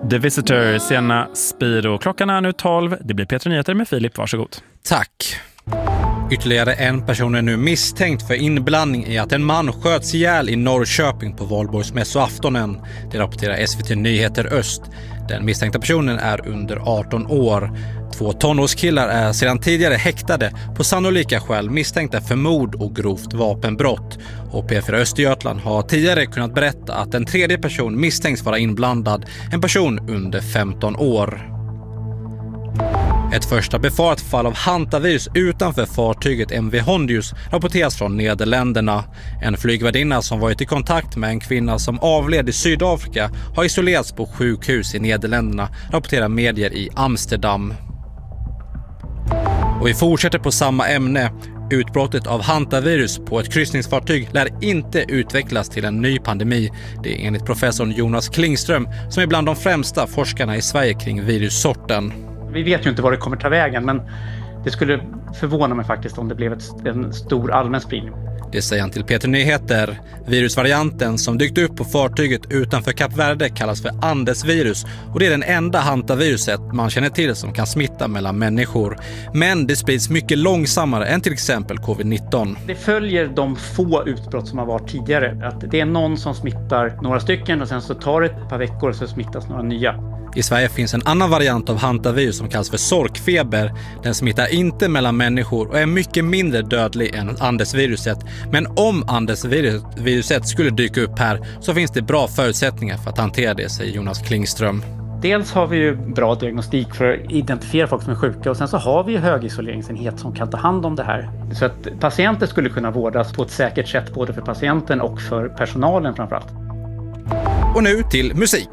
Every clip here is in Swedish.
The Visitor, sena Spiro. Klockan är nu 12. Det blir P3 Nyheter med Filip. Varsågod. Tack. Ytterligare en person är nu misstänkt för inblandning i att en man sköts ihjäl i Norrköping på Valborgsmässoaftonen. Det rapporterar SVT Nyheter Öst. Den misstänkta personen är under 18 år. 2 tonårskillar är sedan tidigare häktade på sannolika skäl misstänkta för mord och grovt vapenbrott. Och P4 Östergötland har tidigare kunnat berätta att en tredje person misstänks vara inblandad, en person under 15 år. Ett första befarat fall av hantavirus utanför fartyget MV Hondius rapporteras från Nederländerna. En flygvärdinna som varit i kontakt med en kvinna som avled i Sydafrika har isolerats på sjukhus i Nederländerna, rapporterar medier i Amsterdam. Och vi fortsätter på samma ämne. Utbrottet av hantavirus på ett kryssningsfartyg lär inte utvecklas till en ny pandemi. Det är enligt professorn Jonas Klingström som är bland de främsta forskarna i Sverige kring virussorten. Vi vet ju inte vad det kommer ta vägen, men det skulle förvåna mig faktiskt om det blev en stor allmän spridning. Det säger han till P3 Nyheter. Virusvarianten som dykt upp på fartyget utanför Kap Verde kallas för Andesvirus och det är den enda hantaviruset man känner till som kan smitta mellan människor. Men det sprids mycket långsammare än till exempel covid-19. Det följer de få utbrott som har varit tidigare. Att det är någon som smittar några stycken och sen så tar det ett par veckor och så smittas några nya. I Sverige finns en annan variant av hantavirus som kallas för sorkfeber. Den smittar inte mellan människor och är mycket mindre dödlig än Andesviruset. Men om Andesviruset skulle dyka upp här så finns det bra förutsättningar för att hantera det, säger Jonas Klingström. Dels har vi ju bra diagnostik för att identifiera folk som är sjuka och sen så har vi ju högisoleringsenhet som kan ta hand om det här. Så att patienter skulle kunna vårdas på ett säkert sätt både för patienten och för personalen framförallt. Och nu till musik.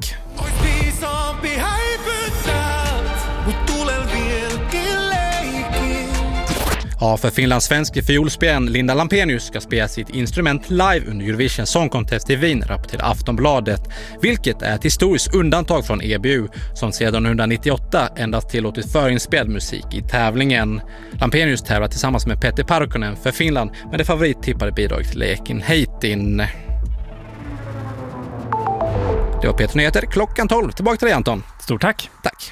Ja, för Finlands svenska fiolspelaren Linda Lampenius ska spela sitt instrument live under Eurovision Song Contest i Wien, rapporterar Aftonbladet, vilket är ett historiskt undantag från EBU som sedan 1998 endast tillåtit förinspelad musik i tävlingen. Lampenius tävlar tillsammans med Peter Parkkonen för Finland med det favorittippade bidrag till Ekin Heitin. Det var P3 Nyheter, klockan 12. Tillbaka till dig, Anton. Stort tack. Tack.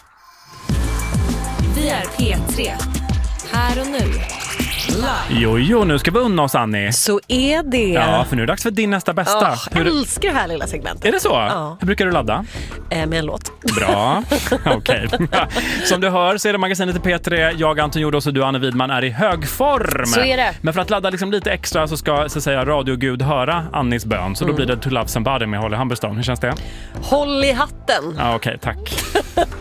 Vi är P3. Här och nu. Jo, nu ska vi unna oss, Annie. Så är det. Ja, för nu är det dags för din nästa bästa. Jag älskar det här lilla segmentet. Är det så? Ja. Hur brukar du ladda? Med en låt. Bra, okej. Som du hör så är det magasinet i P3. Jag, Anton Jordos och du, Anne Widman, är i hög form. Så är det. Men för att ladda liksom lite extra så ska så säga radiogud höra Annis bön. Så då blir det To Love Somebody med Holly Humberstone. Hur känns det? Håll i hatten. Ja, okej, tack.